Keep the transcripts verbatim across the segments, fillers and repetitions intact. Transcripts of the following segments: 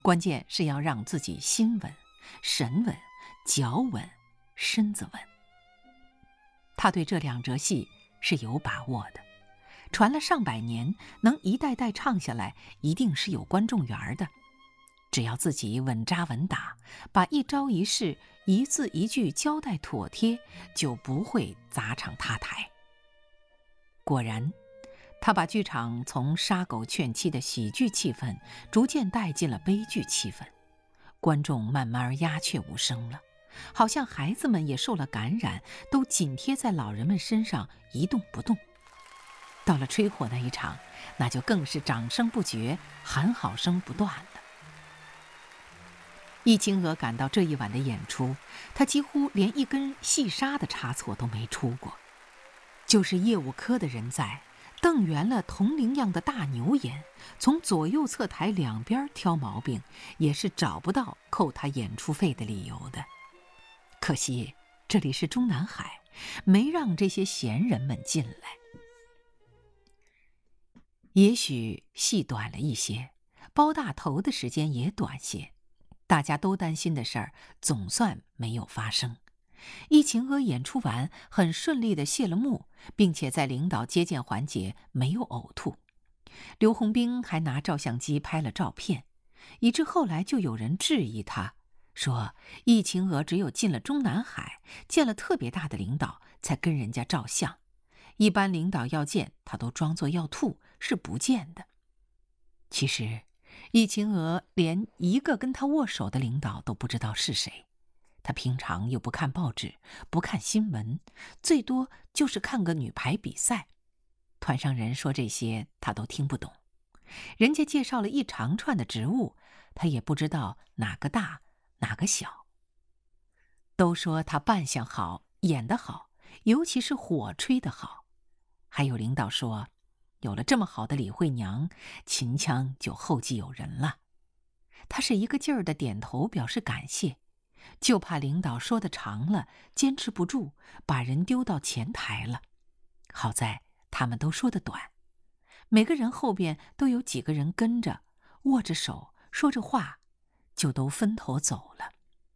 关键是要让自己心稳、神稳、脚稳、身子稳。他对这两折戏是有把握的，传了上百年，能一代代唱下来，一定是有观众缘的。只要自己稳扎稳打，把一招一式、一字一句交代妥帖，就不会砸场塌台。果然，他把剧场从杀狗劝妻的喜剧气氛逐渐带进了悲剧气氛，观众慢慢鸦雀无声了，好像孩子们也受了感染，都紧贴在老人们身上一动不动。到了吹火那一场，那就更是掌声不绝，喊好声不断了。易清娥赶到这一晚的演出，她几乎连一根细沙的差错都没出过，就是业务科的人在，瞪圆了铜铃样的大牛眼，从左右侧台两边挑毛病，也是找不到扣他演出费的理由的。可惜这里是中南海，没让这些闲人们进来。也许戏短了一些，包大头的时间也短些，大家都担心的事儿总算没有发生。易晴娥演出完很顺利地谢了幕，并且在领导接见环节没有呕吐。刘洪兵还拿照相机拍了照片，以致后来就有人质疑他，说易晴娥只有进了中南海，见了特别大的领导才跟人家照相，一般领导要见他都装作要吐，是不见的。其实易晴娥连一个跟他握手的领导都不知道是谁，他平常又不看报纸，不看新闻，最多就是看个女排比赛。团上人说这些他都听不懂，人家介绍了一长串的职务，他也不知道哪个大哪个小。都说他扮相好，演得好，尤其是火吹得好。还有领导说，有了这么好的李慧娘，秦腔就后继有人了。他是一个劲儿的点头表示感谢，就怕领导说的长了，坚持不住，把人丢到前台了。好在他们都说的短，每个人后边都有几个人跟着，握着手，说着话，就都分头走了。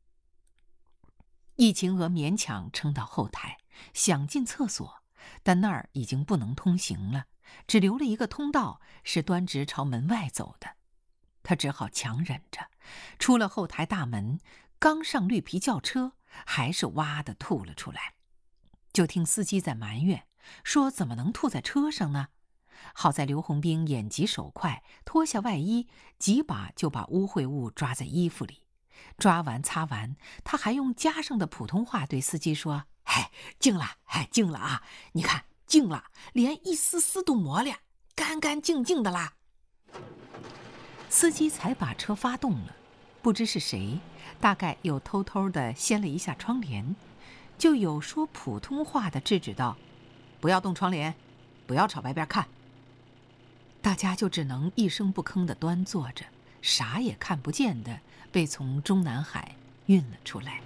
易晴娥勉强撑到后台，想进厕所，但那儿已经不能通行了，只留了一个通道，是端直朝门外走的。他只好强忍着，出了后台大门，刚上绿皮轿车，还是哇地吐了出来。就听司机在埋怨，说怎么能吐在车上呢？好在刘洪兵眼疾手快，脱下外衣，几把就把污秽物抓在衣服里。抓完擦完，他还用加上的普通话对司机说：“哎，净了，哎，净了啊！你看，净了，连一丝丝都没了，干干净净的啦。”司机才把车发动了，不知是谁，大概又偷偷地掀了一下窗帘，就有说普通话的制止道：“不要动窗帘，不要朝外边看。”大家就只能一声不吭地端坐着，啥也看不见的被从中南海运了出来。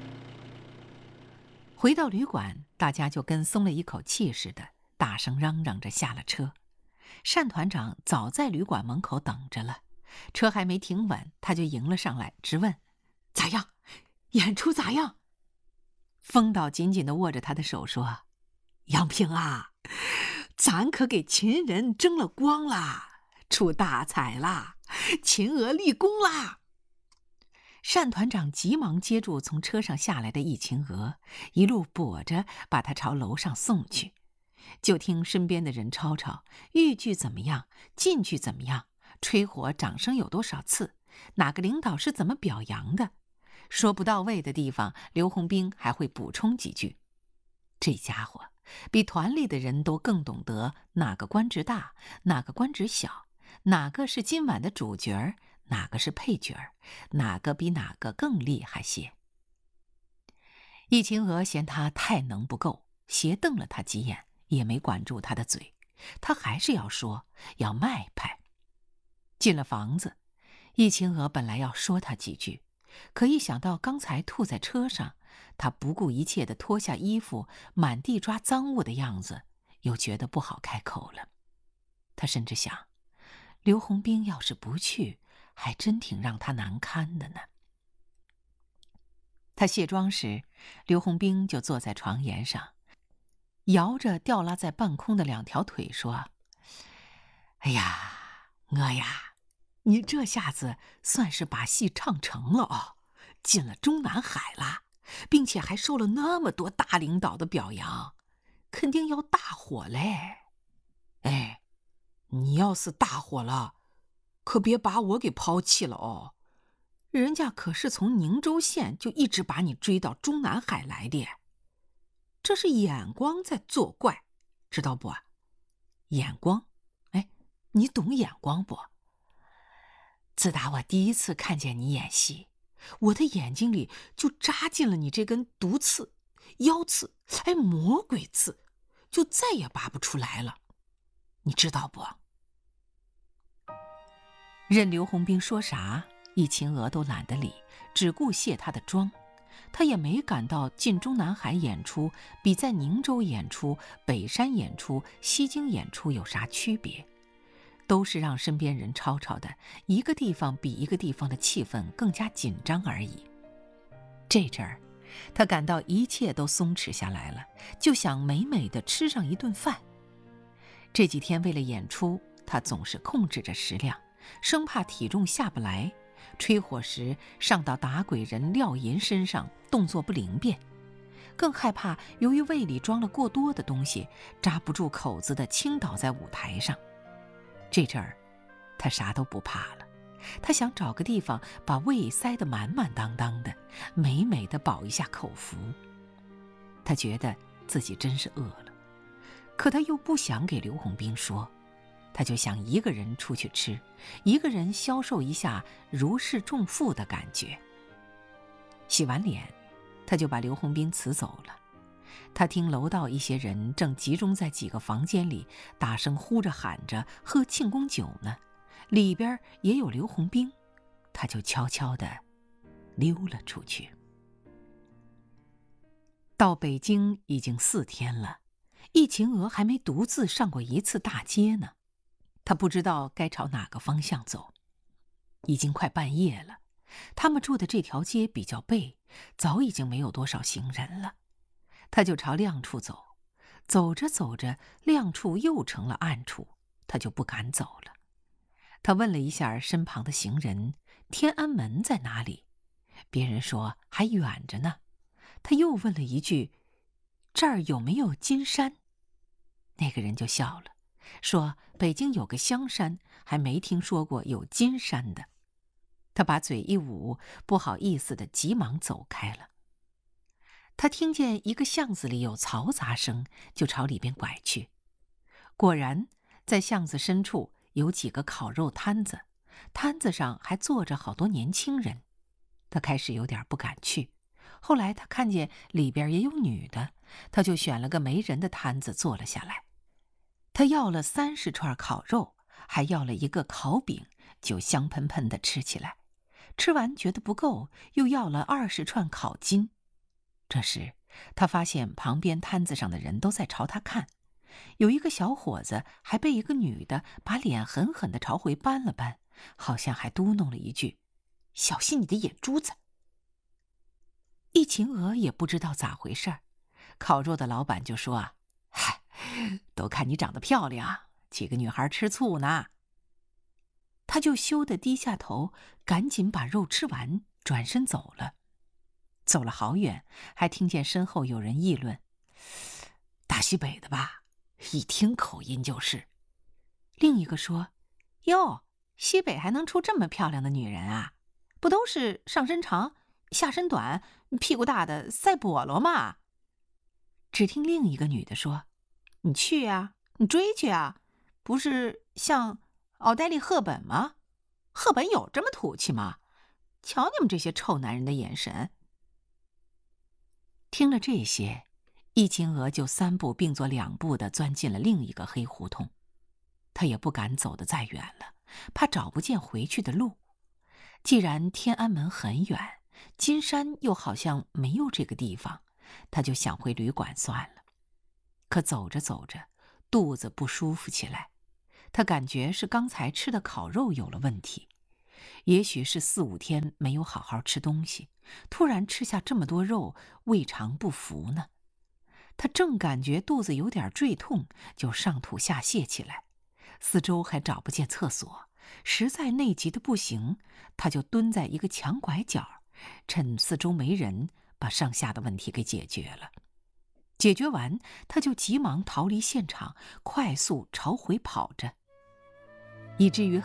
回到旅馆，大家就跟松了一口气似的，大声嚷嚷着下了车。单团长早在旅馆门口等着了，车还没停稳，他就迎了上来，直问：“咋样？演出咋样？”风岛紧紧地握着他的手说：“杨平啊，咱可给秦人争了光啦，出大彩啦，秦娥立功啦！”单团长急忙接住从车上下来的易晴娥，一路跛着把她朝楼上送去。就听身边的人吵吵，豫剧怎么样，晋剧怎么样，吹火掌声有多少次，哪个领导是怎么表扬的。说不到位的地方，刘洪兵还会补充几句。这家伙比团里的人都更懂得哪个官职大，哪个官职小，哪个是今晚的主角，哪个是配角，哪个比哪个更厉害些。易晴娥嫌他太能不够，斜瞪了他几眼，也没管住他的嘴，他还是要说，要卖派。进了房子，易晴娥本来要说他几句，可一想到刚才吐在车上，他不顾一切地脱下衣服，满地抓赃物的样子，又觉得不好开口了。他甚至想，刘洪兵要是不去， 还真挺让他难堪的呢。他卸妆时，刘洪兵就坐在床沿上，摇着吊拉在半空的两条腿说：“哎呀，我呀，你这下子算是把戏唱成了哦，进了中南海了，并且还受了那么多大领导的表扬，肯定要大火嘞。哎，你要是大火了，可别把我给抛弃了哦。人家可是从宁州县就一直把你追到中南海来的，这是眼光在作怪，知道不？眼光，哎，你懂眼光不？自打我第一次看见你演戏，我的眼睛里就扎进了你这根毒刺、妖刺，哎，魔鬼刺，就再也拔不出来了，你知道不？”任刘洪兵说啥，易秦娥都懒得理，只顾卸他的妆。他也没感到进中南海演出比在宁州演出、北山演出、西京演出有啥区别，都是让身边人吵吵的，一个地方比一个地方的气氛更加紧张而已。这阵儿，他感到一切都松弛下来了，就想美美的吃上一顿饭。这几天为了演出，他总是控制着食量，生怕体重下不来，吹火时上到打鬼人廖银身上，动作不灵便，更害怕由于胃里装了过多的东西，扎不住口子的倾倒在舞台上。这阵儿，他啥都不怕了，他想找个地方把胃塞得满满当当的，美美的饱一下口福。他觉得自己真是饿了，可他又不想给刘洪兵说，他就想一个人出去吃，一个人消受一下如释重负的感觉。洗完脸，他就把刘洪兵辞走了。他听楼道一些人正集中在几个房间里，大声呼着喊着喝庆功酒呢，里边也有刘洪兵，他就悄悄地溜了出去。到北京已经四天了，易秦娥还没独自上过一次大街呢。他不知道该朝哪个方向走。已经快半夜了，他们住的这条街比较背，早已经没有多少行人了。他就朝亮处走，走着走着，亮处又成了暗处，他就不敢走了。他问了一下身旁的行人，天安门在哪里？别人说还远着呢。他又问了一句，这儿有没有金山？那个人就笑了，说北京有个香山，还没听说过有金山的。他把嘴一捂，不好意思的急忙走开了。他听见一个巷子里有嘈杂声，就朝里边拐去。果然，在巷子深处有几个烤肉摊子，摊子上还坐着好多年轻人。他开始有点不敢去，后来他看见里边也有女的，他就选了个没人的摊子坐了下来。他要了三十串烤肉，还要了一个烤饼，就香喷喷地吃起来。吃完觉得不够，又要了二十串烤筋。这时，他发现旁边摊子上的人都在朝他看，有一个小伙子还被一个女的把脸狠狠地朝回扳了扳，好像还嘟哝了一句：“小心你的眼珠子。”易秦娥也不知道咋回事儿，烤肉的老板就说啊：“嗨，都看你长得漂亮，几个女孩吃醋呢。”他就羞得低下头，赶紧把肉吃完，转身走了。走了好远，还听见身后有人议论：“大西北的吧？一听口音就是。”另一个说：“哟，西北还能出这么漂亮的女人啊？不都是上身长、下身短、屁股大的赛菠萝吗？”只听另一个女的说：“你去呀，你追去啊，不是像奥黛丽·赫本吗？赫本有这么土气吗？瞧你们这些臭男人的眼神。”听了这些，易秦娥就三步并作两步地钻进了另一个黑胡同。她也不敢走得再远了，怕找不见回去的路。既然天安门很远，金山又好像没有这个地方，她就想回旅馆算了。可走着走着，肚子不舒服起来。她感觉是刚才吃的烤肉有了问题， 也许是四五天没有好好吃东西，突然吃下这么多肉，胃肠不服呢。他正感觉肚子有点坠痛，就上吐下泻起来，四周还找不见厕所，实在内急的不行，他就蹲在一个墙拐角，趁四周没人，把上下的问题给解决了。解决完，他就急忙逃离现场，快速朝回跑着，以至于